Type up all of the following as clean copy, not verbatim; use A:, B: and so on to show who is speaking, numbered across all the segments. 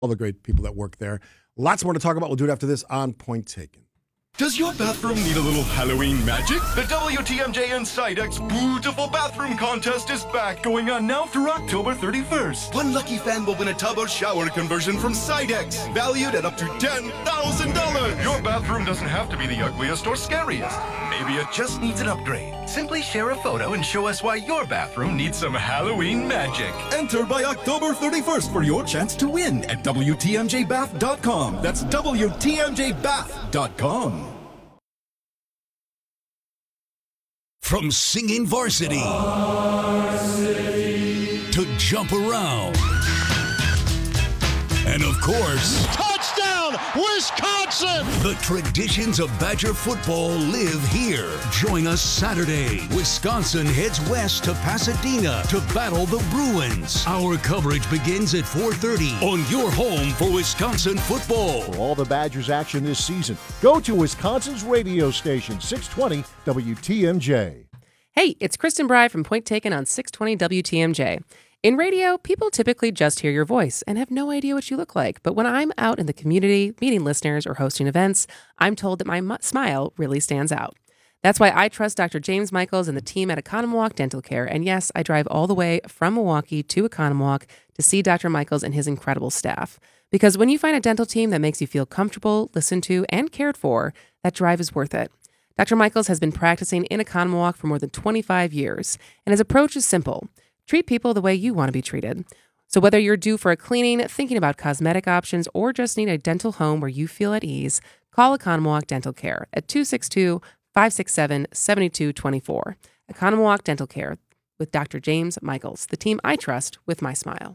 A: all the great people that work there. Lots more to talk about. We'll do it after this on Point Taken.
B: Does your bathroom need a little Halloween magic? The WTMJ and Sidex Beautiful Bathroom Contest is back, going on now through October 31st. One lucky fan will win a tub or shower conversion from Sidex, valued at up to $10,000. Your bathroom doesn't have to be the ugliest or scariest. Maybe it just needs an upgrade. Simply share a photo and show us why your bathroom needs some Halloween magic. Enter by October 31st for your chance to win at WTMJBath.com. That's WTMJBath.com.
C: From singing varsity to jump around, and of course,
D: touchdown, Wisconsin!
C: The traditions of Badger football live here. Join us Saturday. Wisconsin heads west to Pasadena to battle the Bruins. Our coverage begins at 4:30 on your home for Wisconsin football.
D: For all the Badgers action this season, go to Wisconsin's radio station, 620 WTMJ.
E: Hey, it's Kristen Bry from Point Taken on 620 WTMJ. In radio, people typically just hear your voice and have no idea what you look like. But when I'm out in the community, meeting listeners or hosting events, I'm told that my smile really stands out. That's why I trust Dr. James Michaels and the team at Economwalk Dental Care. And yes, I drive all the way from Milwaukee to Economwalk to see Dr. Michaels and his incredible staff. Because when you find a dental team that makes you feel comfortable, listened to, and cared for, that drive is worth it. Dr. Michaels has been practicing in Economwalk for more than 25 years, and his approach is simple. Treat people the way you want to be treated. So whether you're due for a cleaning, thinking about cosmetic options, or just need a dental home where you feel at ease, call Economwalk Dental Care at 262-567-7224. Economwalk Dental Care with Dr. James Michaels, the team I trust with my smile.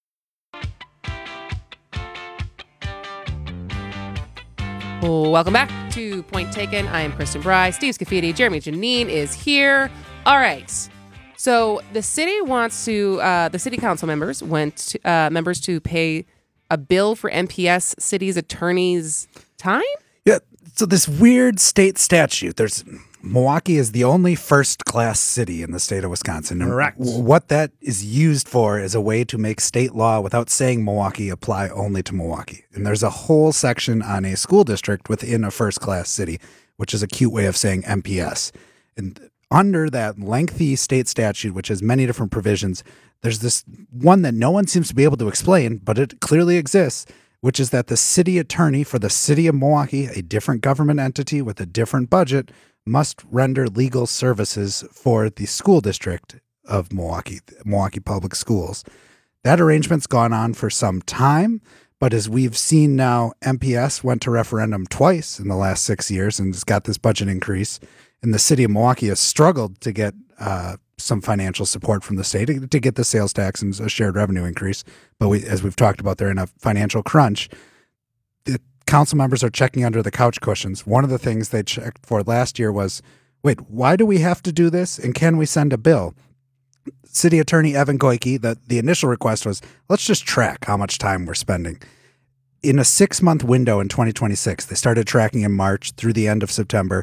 E: Welcome back to Point Taken. I am Kristen Bry. Steve Scafidi, Jeremy Janine is here. All right. So the city wants to, the city council members members to pay a bill for MPS city's attorney's time?
F: Yeah. So this weird state statute, Milwaukee is the only first-class city in the state of Wisconsin.
A: Correct.
F: What that is used for is a way to make state law without saying Milwaukee apply only to Milwaukee. And there's a whole section on a school district within a first-class city, which is a cute way of saying MPS. And under that lengthy state statute, which has many different provisions, there's this one that no one seems to be able to explain, but it clearly exists, which is that the city attorney for the city of Milwaukee, a different government entity with a different budget, must render legal services for the school district of Milwaukee Public Schools. That arrangement's gone on for some time, but as we've seen now, MPS went to referendum twice in the last 6 years and has got this budget increase. And the city of Milwaukee has struggled to get some financial support from the state to get the sales tax and a shared revenue increase. But as we've talked about, they're in a financial crunch. The council members are checking under the couch cushions. One of the things they checked for last year was, wait, why do we have to do this? And can we send a bill? City Attorney Evan Goyke, the initial request was, let's just track how much time we're spending. In a 6-month window in 2026, they started tracking in March through the end of September.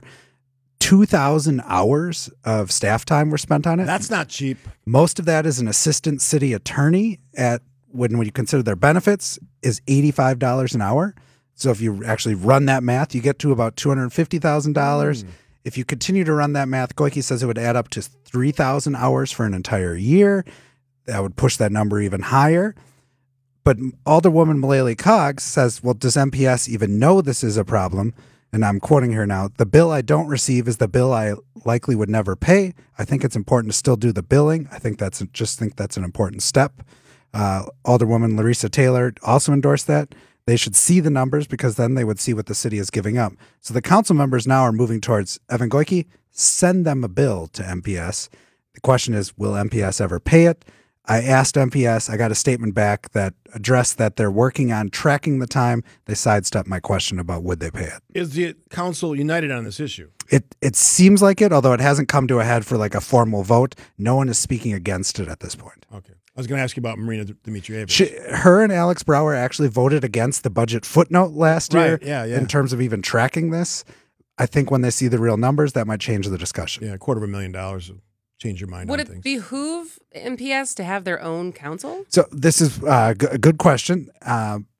F: 2,000 hours of staff time were spent on it.
A: That's not cheap.
F: Most of that is an assistant city attorney when you consider their benefits, is $85 an hour. So if you actually run that math, you get to about $250,000. If you continue to run that math, Goyke says it would add up to 3,000 hours for an entire year. That would push that number even higher. But Alderwoman Mullally Coggs says, well, does MPS even know this is a problem? And I'm quoting her now, the bill I don't receive is the bill I likely would never pay. I think it's important to still do the billing. I think that's an important step. Alderwoman Larissa Taylor also endorsed that. They should see the numbers because then they would see what the city is giving up. So the council members now are moving towards Evan Goyke, send them a bill to MPS. The question is, will MPS ever pay it? I asked MPS, I got a statement back that addressed that they're working on tracking the time. They sidestepped my question about would they pay it.
A: Is the council united on this issue?
F: It seems like it, although it hasn't come to a head for like a formal vote. No one is speaking against it at this point.
A: Okay. I was going to ask you about Marina Dimitrievich.
F: Her and Alex Brower actually voted against the budget footnote last year in terms of even tracking this. I think when they see the real numbers, that might change the discussion.
A: Yeah, $250,000 will change your mind on things.
E: Would it behoove MPS to have their own council?
F: So this is a good question.